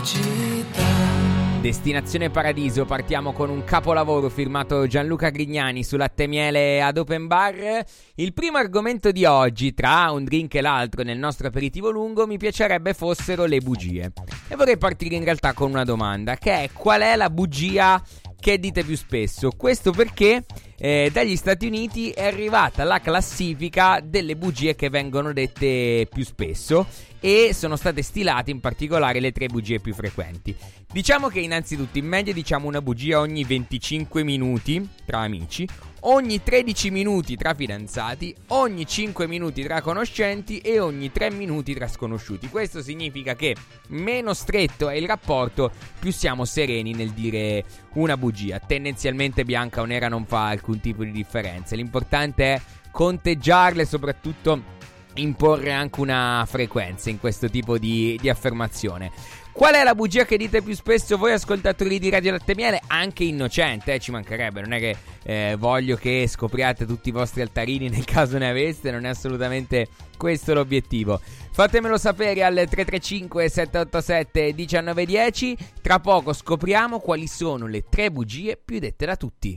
Destinazione Paradiso, partiamo con un capolavoro firmato Gianluca Grignani su Latte e Miele ad Open Bar. Il primo argomento di oggi, tra un drink e l'altro nel nostro aperitivo lungo, mi piacerebbe fossero le bugie. E vorrei partire in realtà con una domanda, che è: qual è la bugia che dite più spesso? Questo perché dagli Stati Uniti è arrivata la classifica delle bugie che vengono dette più spesso e sono state stilate in particolare le 3 bugie più frequenti. Diciamo che innanzitutto in media diciamo una bugia ogni 25 minuti tra amici, ogni 13 minuti tra fidanzati, ogni 5 minuti tra conoscenti e ogni 3 minuti tra sconosciuti. Questo significa che meno stretto è il rapporto, più siamo sereni nel dire una bugia. Tendenzialmente bianca o nera non fa alcun tipo di differenza. L'importante è conteggiarle e soprattutto imporre anche una frequenza in questo tipo di affermazione. Qual è la bugia che dite più spesso voi ascoltatori di Radio Latte e Miele? Anche innocente, ci mancherebbe. Non è che voglio che scopriate tutti i vostri altarini nel caso ne aveste. Non è assolutamente questo l'obiettivo. Fatemelo sapere al 335 787 1910. Tra poco scopriamo quali sono le 3 bugie più dette da tutti.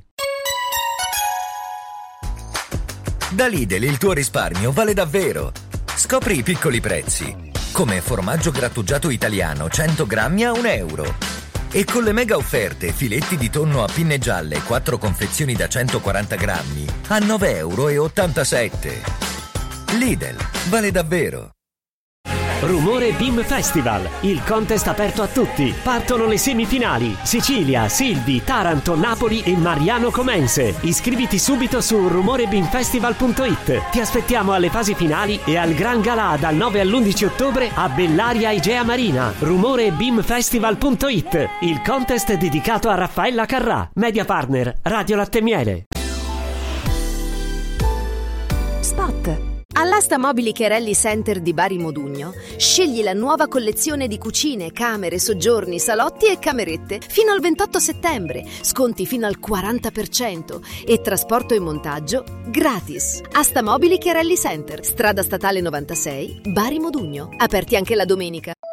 Da Lidl il tuo risparmio vale davvero. Scopri i piccoli prezzi, come formaggio grattugiato italiano 100 grammi a €1. E con le mega offerte filetti di tonno a pinne gialle 4 confezioni da 140 grammi a €9,87. Lidl, vale davvero. Rumore Beam Festival, il contest aperto a tutti. Partono le semifinali: Sicilia, Silvi, Taranto, Napoli e Mariano Comense. Iscriviti subito su rumorebeamfestival.it. Ti aspettiamo alle fasi finali e al Gran Galà dal 9 all'11 ottobre a Bellaria Igea Marina. rumorebeamfestival.it, il contest dedicato a Raffaella Carrà, media partner Radio Latte e Miele. Spot. All'Asta Mobili Chiarelli Center di Bari Modugno scegli la nuova collezione di cucine, camere, soggiorni, salotti e camerette fino al 28 settembre, sconti fino al 40% e trasporto e montaggio gratis. Asta Mobili Chiarelli Center, strada statale 96, Bari Modugno, aperti anche la domenica.